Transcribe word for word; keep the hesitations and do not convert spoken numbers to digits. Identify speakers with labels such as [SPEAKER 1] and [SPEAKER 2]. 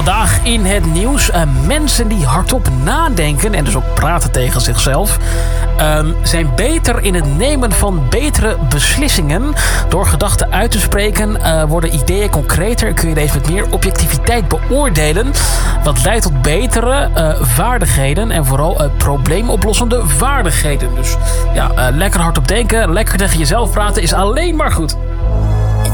[SPEAKER 1] Vandaag in het nieuws. Uh, mensen die hardop nadenken en dus ook praten tegen zichzelf... Uh, zijn beter in het nemen van betere beslissingen. Door gedachten uit te spreken uh, worden ideeën concreter... en kun je deze met meer objectiviteit beoordelen. Wat leidt tot betere uh, vaardigheden en vooral uh, probleemoplossende vaardigheden. Dus ja, uh, lekker hardop denken, lekker tegen jezelf praten is alleen maar goed.